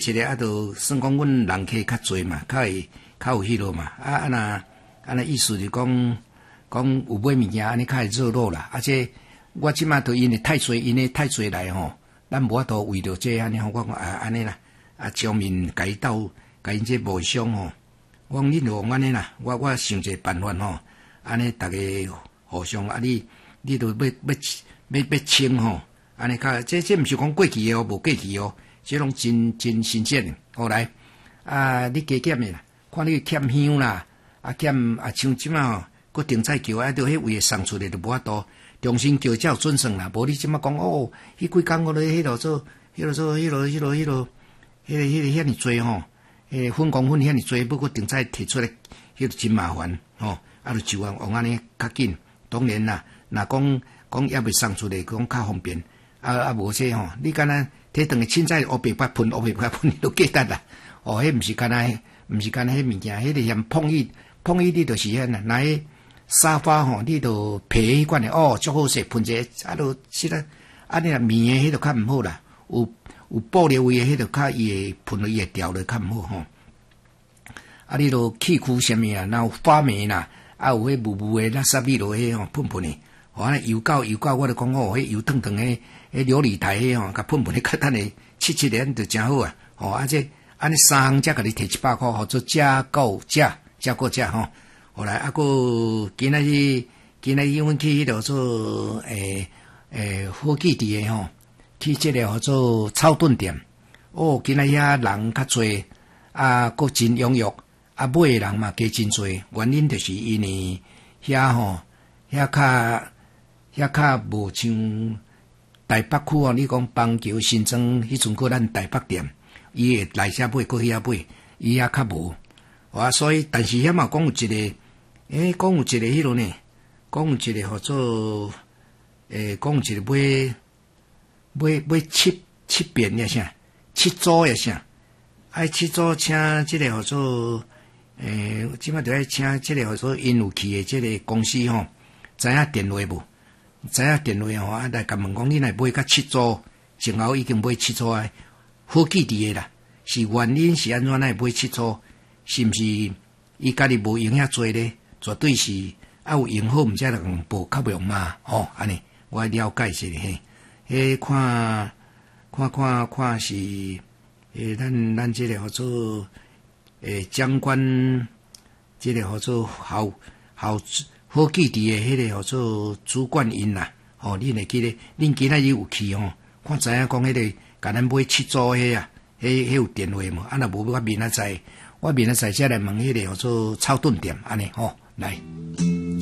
一个就算讲阮人客较侪嘛，较有迄落嘛。安那意思就讲有买物件安尼较会热络啦。且我即马都因为太侪来吼，咱无法度为着这安尼吼，我讲安尼啦，上面甲因这无相吼，我讲恁就安尼啦，我想一个办法吼，安尼大家互相你都要清吼，安尼这毋是讲过期哦，无过期哦，这拢真新鲜的。后来你加减的啦，看你欠香啦，欠像即马吼，搁订菜叫到迄位送出来就无法度，重新叫才有准算啦。无你即马讲哦，迄几工我咧迄落遐尼济吼，粉公粉遐尼济，要搁订菜摕出来，迄就真麻烦吼。就往安尼较紧。当然啦，若讲也未送出来，讲较方便。无说吼，你敢若摕顿个凊彩乌白喷，你都记得啦。哦，迄毋是敢若迄物件，迄个嫌碰意你就是遐啦。那迄沙发吼，你都皮迄款的哦，足好势喷者，就是啦。你若棉的迄就较毋好啦，有布料位的迄就较伊会喷落伊会掉落较毋好吼。你都气躯啥物啊？若有发霉啦。有迄雾的垃圾米落迄吼喷的，安尼油膏，我就讲迄油烫迄琉璃台迄吼，甲喷的较等下7年就真好啊！这安尼3项才甲你摕100块，做加购价吼。后来个今仔日阮去迄落做火炬地的吼，去这个做草顿店。今仔遐人较侪，个真踊跃。买的人嘛加真侪，原因就是因为遐较无像台北区哦，你讲邦桥、新庄迄阵个咱台北店，伊会来遮买，搁遐买，伊遐较无。所以但是遐嘛讲有一个，讲有一个迄落呢，讲有一个做，讲有一个买七遍呀啥，七组呀啥，七组请即个做。即摆就爱请即个说因有去的即个公司吼，知影电话无？知影电话吼，来甲问讲你若买甲7组，前后已经买7组啊，好记伫的啦。是原因是安怎会买7组？是毋是伊家己无用遐济咧？绝对是有用好，毋则就无较袂用嘛。安尼我了解一下嘿。看是咱即个做。将关这个做好记伫的迄个做主管因啦，你会记得，恁今仔日有去看知影讲迄个，甲咱买7组迄啊，迄有电话无？若无我明仔载才来问迄个做草顿店安尼来。